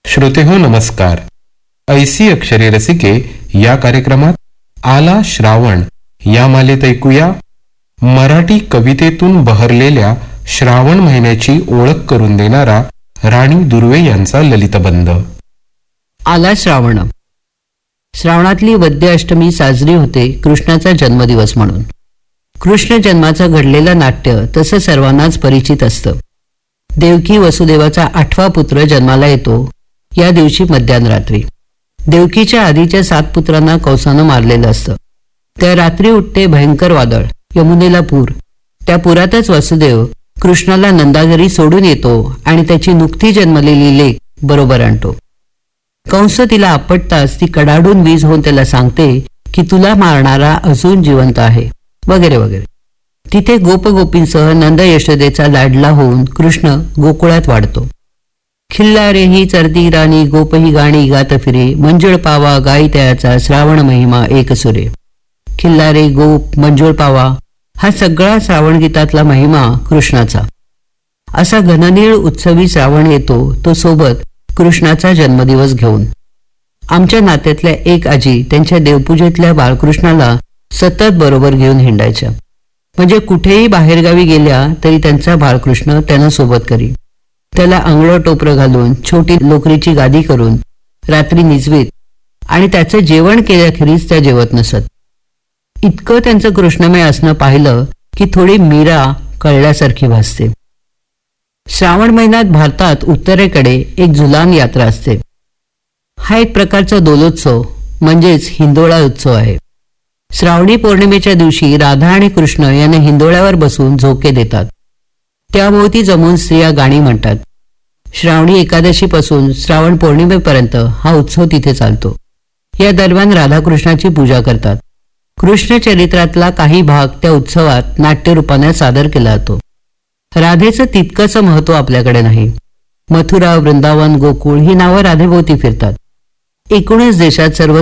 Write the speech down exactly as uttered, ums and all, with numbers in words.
श्रोतेहो नमस्कार. ऐसी अक्षरे रसिके या कार्यक्रमात आला श्रावण या मालेत ऐकूया मराठी कवितेतून बहरलेल्या श्रावण महिन्याची ओळख करून देणारा राणी दुर्वे यांचा ललितबंध. आला श्रावण. श्रावणातली वद्य अष्टमी साजरी होते कृष्णाचा जन्मदिवस म्हणून. कृष्ण जन्माचं घडलेलं नाट्य तसं सर्वांनाच परिचित असतं. देवकी वसुदेवाचा आठवा पुत्र जन्माला येतो या दिवशी मध्यान रात्री. देवकीच्या आधीच्या सात पुत्रांना कंसानं मारलेलं असतं. त्या रात्री उठते भयंकर वादळ, यमुनेला पूर. त्या पुरातच वसुदेव कृष्णाला नंदाघरी सोडून येतो आणि त्याची नुकती जन्मलेली लेक बरोबर आणतो. कंस तिला आपटताच ती कडाडून वीज होऊन त्याला सांगते की तुला मारणारा अजून जिवंत आहे वगैरे वगैरे. तिथे गोपगोपींसह नंद यशोदेचा लाडला होऊन कृष्ण गोकुळात वाढतो. खिल्लारे ही चरती राणी गोपही गाणी गात फिरे, मंजुळ पावा गाई तयाचा श्रावण महिमा एक सुरे. खिल्लारे, गोप, मंजुळ पावा हा सगळा श्रावण गीतातला महिमा कृष्णाचा. असा घननीळ उत्सवी श्रावण येतो तो सोबत कृष्णाचा जन्मदिवस घेऊन. आमच्या नात्यातल्या एक आजी त्यांच्या देवपूजेतल्या बाळकृष्णाला सतत बरोबर घेऊन हिंडायच्या. म्हणजे कुठेही बाहेरगावी गेल्या तरी त्यांचा बाळकृष्ण त्यांना सोबत करी. त्याला अंगळं टोपरं घालून छोटी लोकरीची गादी करून रात्री निजवीत आणि त्याचं जेवण केल्याखेरीज त्या जेवत नसत. इतकं त्यांचं कृष्णमय असणं पाहिलं की थोडी मीरा कळल्यासारखी भासते. श्रावण महिन्यात भारतात उत्तरेकडे एक झुलान यात्रा असते. हा एक प्रकारचा दोलोत्सव म्हणजेच हिंदोळा उत्सव आहे. श्रावणी पौर्णिमेच्या दिवशी राधा आणि कृष्ण यांना हिंदोळ्यावर बसून झोके देतात. त्याभोवती जमून स्त्रिया गाणी म्हणतात. श्रावणी एकादशीपासून श्रावण पौर्णिमेपर्यंत हा उत्सव तिथे चालतो. या दरम्यान राधाकृष्णाची पूजा करतात. कृष्ण चरित्रातला काही भाग त्या उत्सवात नाट्यरूपाने सादर केला जातो. राधेचं तितकंच महत्व आपल्याकडे नाही. मथुरा, वृंदावन, गोकुळ ही नावं राधेभोवती फिरतात. एकूणच देशात सर्व